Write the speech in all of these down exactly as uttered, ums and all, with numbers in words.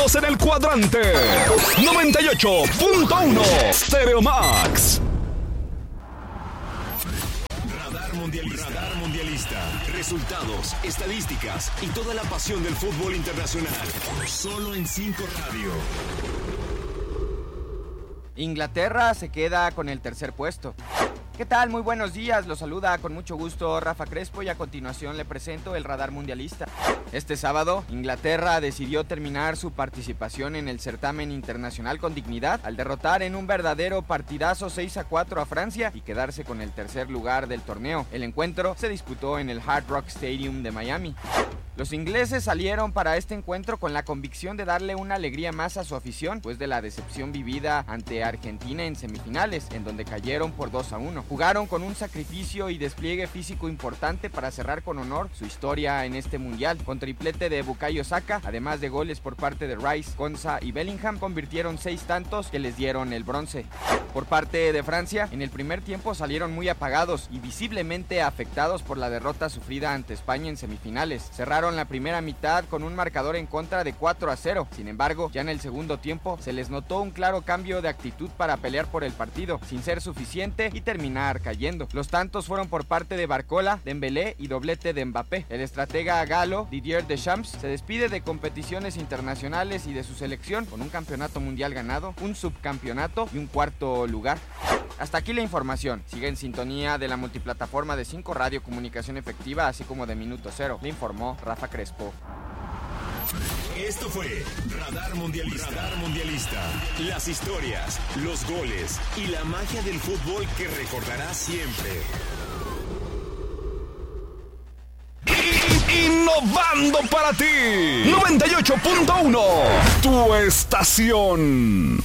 Estamos en el cuadrante noventa y ocho punto uno Stereo Max. Radar Mundialista. Radar Mundialista. Resultados, estadísticas y toda la pasión del fútbol internacional. Solo en cinco Radio. Inglaterra se queda con el tercer puesto. ¿Qué tal? Muy buenos días, los saluda con mucho gusto Rafa Crespo y a continuación le presento el Radar Mundialista. Este sábado, Inglaterra decidió terminar su participación en el certamen internacional con dignidad al derrotar en un verdadero partidazo seis a cuatro a Francia y quedarse con el tercer lugar del torneo. El encuentro se disputó en el Hard Rock Stadium de Miami. Los ingleses salieron para este encuentro con la convicción de darle una alegría más a su afición, pues de la decepción vivida ante Argentina en semifinales, en donde cayeron por dos a uno. Jugaron con un sacrificio y despliegue físico importante para cerrar con honor su historia en este mundial. Con triplete de Bukayo Saka, además de goles por parte de Rice, Konsa y Bellingham, convirtieron seis tantos que les dieron el bronce. Por parte de Francia, en el primer tiempo salieron muy apagados y visiblemente afectados por la derrota sufrida ante España en semifinales. Cerraron la primera mitad con un marcador en contra de cuatro a cero. Sin embargo, ya en el segundo tiempo se les notó un claro cambio de actitud para pelear por el partido, sin ser suficiente y terminar cayendo. Los tantos fueron por parte de Barcola, Dembélé y doblete de Mbappé. El estratega galo Didier Deschamps se despide de competiciones internacionales y de su selección con un campeonato mundial ganado, un subcampeonato y un cuarto lugar. Hasta aquí la información. Sigue en sintonía de la multiplataforma de cinco Radio Comunicación Efectiva, así como de Minuto Cero. Le informó Rafa Crespo. Esto fue Radar Mundialista. Radar Mundialista. Las historias, los goles y la magia del fútbol que recordarás siempre. Innovando para ti. noventa y ocho punto uno. Tu estación.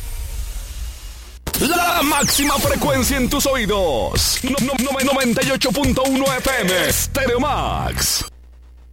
La máxima frecuencia en tus oídos. No, no, no, noventa y ocho punto uno F M. Stereo Max.